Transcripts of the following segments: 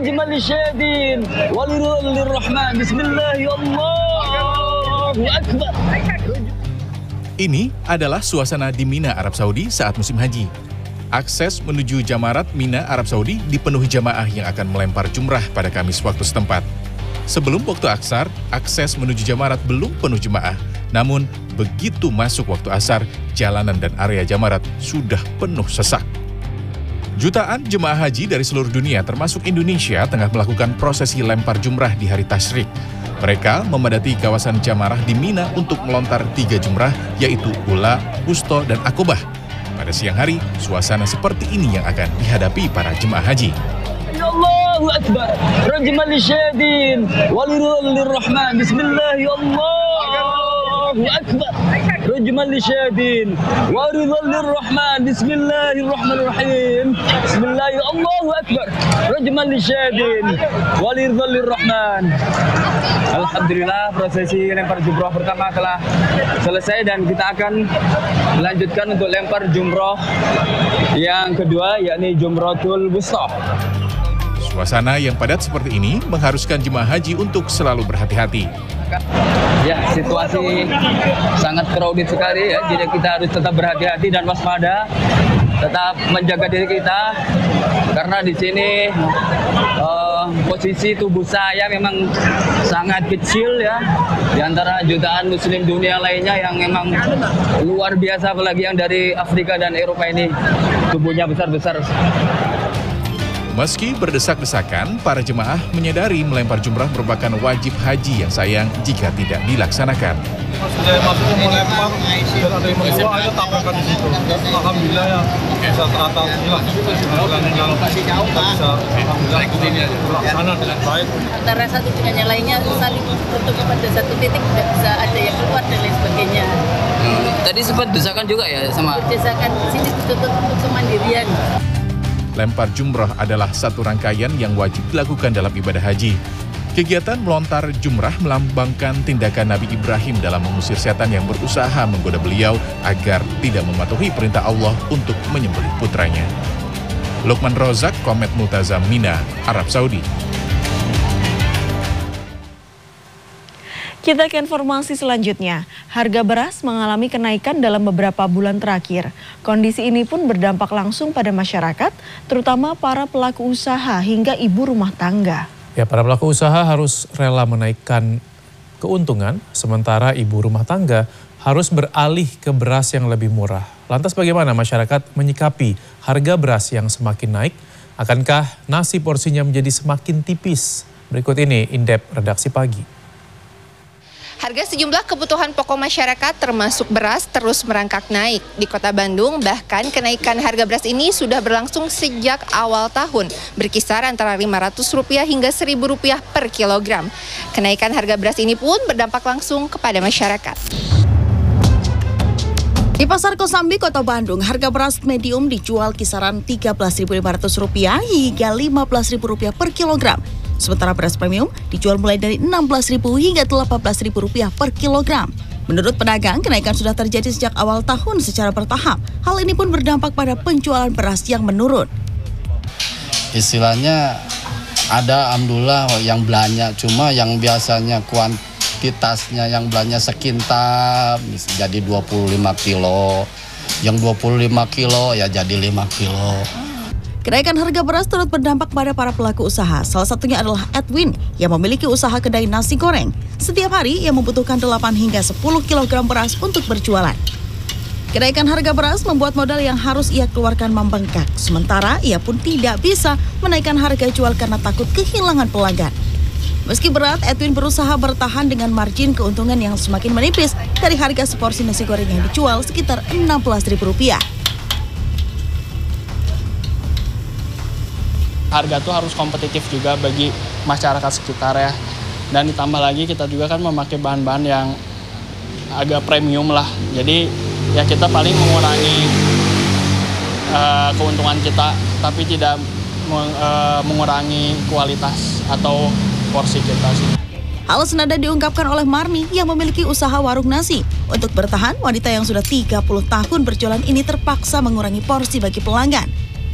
rajman lisyadin walirrahman. Bismillah, ya Allahu Akbar. Ini adalah suasana di Mina, Arab Saudi saat musim haji. Akses menuju Jamarat Mina, Arab Saudi dipenuhi jamaah yang akan melempar jumrah pada Kamis waktu setempat. Sebelum waktu Asar, akses menuju Jamarat belum penuh jemaah. Namun, begitu masuk waktu Asar, jalanan dan area Jamarat sudah penuh sesak. Jutaan jemaah haji dari seluruh dunia termasuk Indonesia tengah melakukan prosesi lempar jumrah di hari tasyrik. Mereka memadati kawasan Jamarah di Mina untuk melontar 3 jumrah yaitu Ula, Wusta, dan Aqobah. Pada siang hari, suasana seperti ini yang akan dihadapi para jemaah haji. Ya Allahu Akbar, rajman lisyadin walirrahman. Bismillah, ya Allahu Akbar, rajman lisyadin walirrahman. Bismillahirrahmanirrahim. Bismillah, ya Allahu Akbar, rajman lisyadin walirrahman. Alhamdulillah, prosesi lempar jumroh pertama telah selesai dan kita akan melanjutkan untuk lempar jumroh yang kedua, yakni Jumratul Wusta. Suasana yang padat seperti ini mengharuskan jemaah haji untuk selalu berhati-hati. Ya, situasi sangat crowded sekali ya, jadi kita harus tetap berhati-hati dan waspada, tetap menjaga diri kita karena di sini posisi tubuh saya memang sangat kecil ya di antara jutaan muslim dunia lainnya yang memang luar biasa, apalagi yang dari Afrika dan Eropa ini tubuhnya besar-besar. Meski berdesak-desakan, para jemaah menyadari melempar jumrah merupakan wajib haji yang sayang jika tidak dilaksanakan. Maksudnya melempar dan ada yang membawa aja tabrakan di situ. Alhamdulillah ya bisa teratal hilang. Kita bisa berlaksana dengan baik. Antara satu dengan yang lainnya saling bertemu pada satu titik, tidak bisa ada yang keluar dan lain sebagainya. Tadi sempat desakan juga ya sama. Desakan sini ditutup untuk kemandirian. Lempar jumrah adalah satu rangkaian yang wajib dilakukan dalam ibadah haji. Kegiatan melontar jumrah melambangkan tindakan Nabi Ibrahim dalam mengusir setan yang berusaha menggoda beliau agar tidak mematuhi perintah Allah untuk menyembelih putranya. Lukman Rozak, Komet Multazam, Mina, Arab Saudi. Kita ke informasi selanjutnya. Harga beras mengalami kenaikan dalam beberapa bulan terakhir. Kondisi ini pun berdampak langsung pada masyarakat, terutama para pelaku usaha hingga ibu rumah tangga. Ya, para pelaku usaha harus rela menaikkan keuntungan, sementara ibu rumah tangga harus beralih ke beras yang lebih murah. Lantas bagaimana masyarakat menyikapi harga beras yang semakin naik? Akankah nasi porsinya menjadi semakin tipis? Berikut ini Indep Redaksi Pagi. Harga sejumlah kebutuhan pokok masyarakat termasuk beras terus merangkak naik. Di Kota Bandung bahkan kenaikan harga beras ini sudah berlangsung sejak awal tahun, berkisar antara Rp500 hingga Rp1.000 per kilogram. Kenaikan harga beras ini pun berdampak langsung kepada masyarakat. Di Pasar Kosambi, Kota Bandung, harga beras medium dijual kisaran Rp13.500 hingga Rp15.000 per kilogram. Sementara beras premium dijual mulai dari Rp16.000 hingga Rp18.000 per kilogram. Menurut pedagang, kenaikan sudah terjadi sejak awal tahun secara bertahap. Hal ini pun berdampak pada penjualan beras yang menurun. Istilahnya ada alhamdulillah yang belanja, cuma yang biasanya kuantitasnya yang belanja sekintal jadi 25 kilo. Yang 25 kilo ya jadi 5 kilo. Kenaikan harga beras turut berdampak pada para pelaku usaha. Salah satunya adalah Edwin yang memiliki usaha kedai nasi goreng. Setiap hari ia membutuhkan 8 hingga 10 kg beras untuk berjualan. Kenaikan harga beras membuat modal yang harus ia keluarkan membengkak. Sementara ia pun tidak bisa menaikkan harga jual karena takut kehilangan pelanggan. Meski berat, Edwin berusaha bertahan dengan margin keuntungan yang semakin menipis dari harga seporsi nasi goreng yang dijual sekitar Rp16.000. Harga tuh harus kompetitif juga bagi masyarakat sekitar ya. Dan ditambah lagi kita juga kan memakai bahan-bahan yang agak premium lah. Jadi ya kita paling mengurangi keuntungan kita, tapi tidak mengurangi kualitas atau porsi kita sih. Hal senada diungkapkan oleh Marni yang memiliki usaha warung nasi. Untuk bertahan, wanita yang sudah 30 tahun berjualan ini terpaksa mengurangi porsi bagi pelanggan.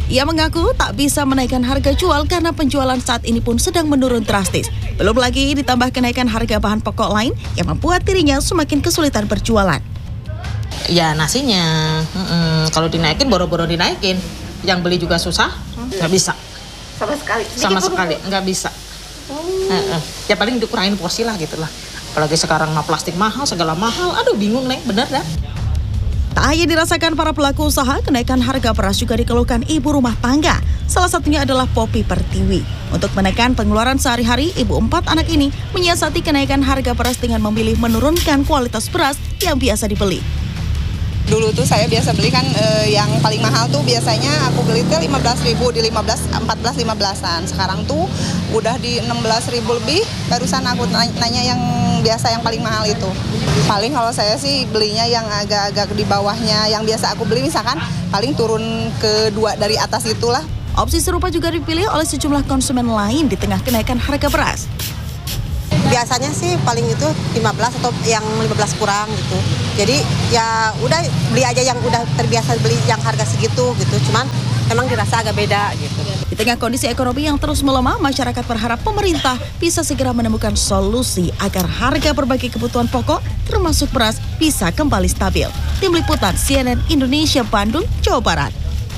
Ia mengaku tak bisa menaikkan harga jual karena penjualan saat ini pun sedang menurun drastis. Belum lagi ditambah kenaikan harga bahan pokok lain yang membuat dirinya semakin kesulitan berjualan. Ya nasinya, kalau dinaikin boro-boro dinaikin. Yang beli juga susah, nggak bisa. Sama sekali, nggak bisa. Ya paling dikurangin porsi lah gitu lah. Apalagi sekarang mah plastik mahal, segala mahal. Aduh bingung Neng, bener dah. Tak hanya dirasakan para pelaku usaha, kenaikan harga beras juga dikeluhkan ibu rumah tangga. Salah satunya adalah Popi Pertiwi. Untuk menekan pengeluaran sehari-hari, ibu 4 anak ini menyiasati kenaikan harga beras dengan memilih menurunkan kualitas beras yang biasa dibeli. Dulu tuh saya biasa beli kan yang paling mahal tuh biasanya aku beli tuh 15.000 di 14-15an. Sekarang tuh udah di 16.000 lebih. Barusan aku nanya yang biasa yang paling mahal itu. Paling kalau saya sih belinya yang agak-agak di bawahnya. Yang biasa aku beli misalkan paling turun ke 2 dari atas itulah. Opsi serupa juga dipilih oleh sejumlah konsumen lain di tengah kenaikan harga beras. Biasanya sih paling itu 15 atau yang 15 kurang gitu. Jadi ya udah beli aja yang udah terbiasa beli yang harga segitu gitu. Cuman memang dirasa agak beda gitu. Di tengah kondisi ekonomi yang terus melemah, masyarakat berharap pemerintah bisa segera menemukan solusi agar harga berbagai kebutuhan pokok termasuk beras bisa kembali stabil. Tim Liputan CNN Indonesia Bandung, Jawa Barat.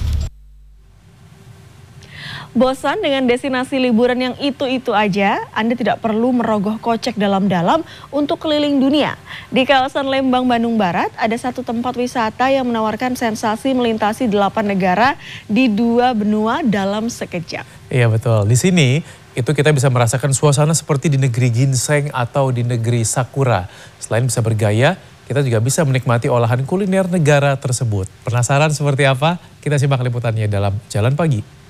Bosan dengan destinasi liburan yang itu-itu aja? Anda tidak perlu merogoh kocek dalam-dalam untuk keliling dunia. Di kawasan Lembang, Bandung Barat, ada satu tempat wisata yang menawarkan sensasi melintasi 8 negara di 2 benua dalam sekejap. Iya betul, di sini itu kita bisa merasakan suasana seperti di negeri ginseng atau di negeri sakura. Selain bisa bergaya, kita juga bisa menikmati olahan kuliner negara tersebut. Penasaran seperti apa? Kita simak liputannya dalam Jalan Pagi.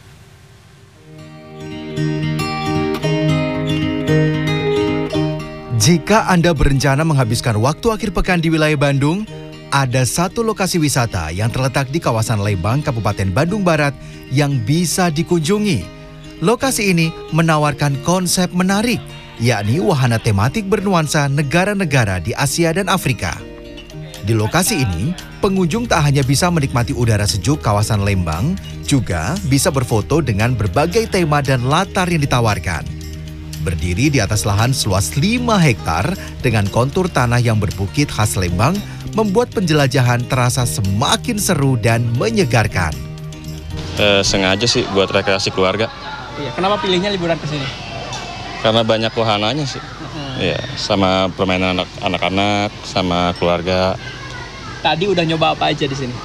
Jika Anda berencana menghabiskan waktu akhir pekan di wilayah Bandung, ada satu lokasi wisata yang terletak di kawasan Lembang, Kabupaten Bandung Barat yang bisa dikunjungi. Lokasi ini menawarkan konsep menarik, yakni wahana tematik bernuansa negara-negara di Asia dan Afrika. Di lokasi ini, pengunjung tak hanya bisa menikmati udara sejuk kawasan Lembang, juga bisa berfoto dengan berbagai tema dan latar yang ditawarkan. Berdiri di atas lahan seluas 5 hektar dengan kontur tanah yang berbukit khas Lembang, membuat penjelajahan terasa semakin seru dan menyegarkan. Sengaja sih buat rekreasi keluarga. Iya, kenapa pilihnya liburan ke sini? Karena banyak wahananya sih. Iya, sama permainan anak-anak, sama keluarga. Tadi udah nyoba apa aja di sini?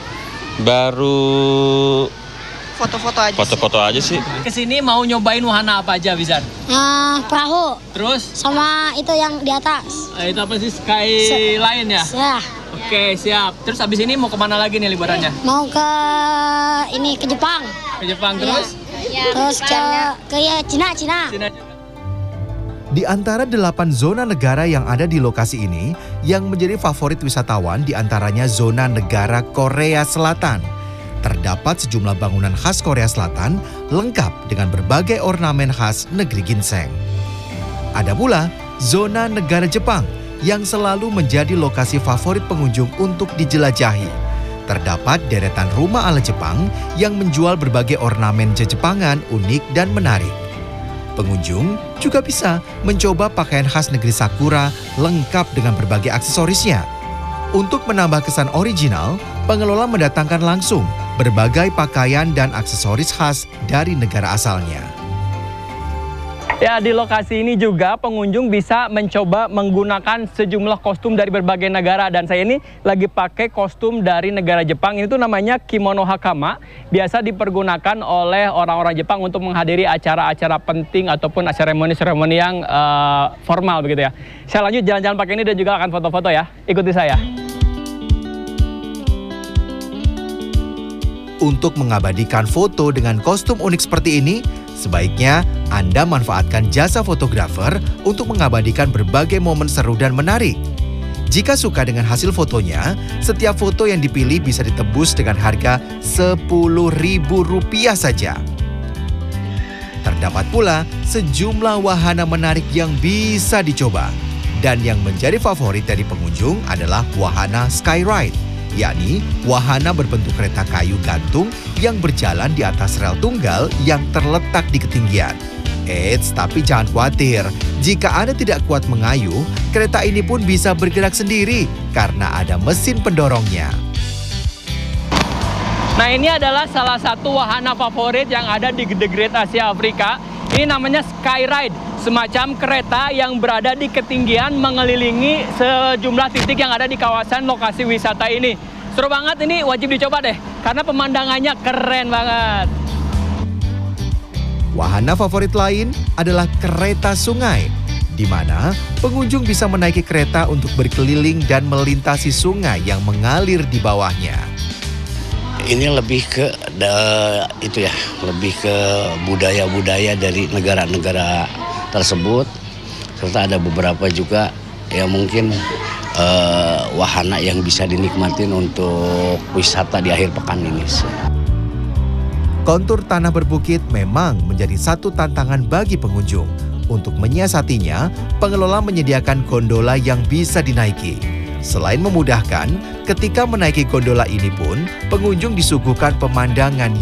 Baru Foto-foto aja. Foto-foto aja sih. Kesini mau nyobain wahana apa aja, Bizar? Perahu. Terus? Sama itu yang di atas. Itu apa sih, Skyline ya? Ya. Oke, siap. Terus habis ini mau kemana lagi nih liburannya? Mau ke Jepang. Ke Jepang terus? Ya. Terus ke Cina. Di antara 8 zona negara yang ada di lokasi ini, yang menjadi favorit wisatawan diantaranya zona negara Korea Selatan. Terdapat sejumlah bangunan khas Korea Selatan lengkap dengan berbagai ornamen khas negeri ginseng. Ada pula zona negara Jepang yang selalu menjadi lokasi favorit pengunjung untuk dijelajahi. Terdapat deretan rumah ala Jepang yang menjual berbagai ornamen Jepangan unik dan menarik. Pengunjung juga bisa mencoba pakaian khas negeri Sakura lengkap dengan berbagai aksesorisnya. Untuk menambah kesan original, pengelola mendatangkan langsung berbagai pakaian dan aksesoris khas dari negara asalnya. Ya, di lokasi ini juga pengunjung bisa mencoba menggunakan sejumlah kostum dari berbagai negara. Dan saya ini lagi pakai kostum dari negara Jepang. Ini tuh namanya kimono hakama. Biasa dipergunakan oleh orang-orang Jepang untuk menghadiri acara-acara penting ataupun seremoni-seremoni yang formal begitu ya. Saya lanjut jalan-jalan pakai ini dan juga akan foto-foto ya. Ikuti saya. Untuk mengabadikan foto dengan kostum unik seperti ini, sebaiknya Anda manfaatkan jasa fotografer untuk mengabadikan berbagai momen seru dan menarik. Jika suka dengan hasil fotonya, setiap foto yang dipilih bisa ditebus dengan harga Rp10.000 saja. Terdapat pula sejumlah wahana menarik yang bisa dicoba. Dan yang menjadi favorit dari pengunjung adalah wahana Skyride, yakni wahana berbentuk kereta kayu gantung yang berjalan di atas rel tunggal yang terletak di ketinggian. Eits, tapi jangan khawatir, jika Anda tidak kuat mengayuh, kereta ini pun bisa bergerak sendiri karena ada mesin pendorongnya. Nah, ini adalah salah satu wahana favorit yang ada di The Great Asia Afrika. Ini namanya Skyride, semacam kereta yang berada di ketinggian mengelilingi sejumlah titik yang ada di kawasan lokasi wisata ini. Seru banget, ini wajib dicoba deh, karena pemandangannya keren banget. Wahana favorit lain adalah kereta sungai, di mana pengunjung bisa menaiki kereta untuk berkeliling dan melintasi sungai yang mengalir di bawahnya. Ini lebih ke lebih ke budaya-budaya dari negara-negara tersebut, serta ada beberapa juga yang mungkin wahana yang bisa dinikmatin untuk wisata di akhir pekan ini. Kontur tanah berbukit memang menjadi satu tantangan bagi pengunjung. Untuk menyiasatinya, pengelola menyediakan gondola yang bisa dinaiki. Selain memudahkan, ketika menaiki gondola ini pun, pengunjung disuguhkan pemandangan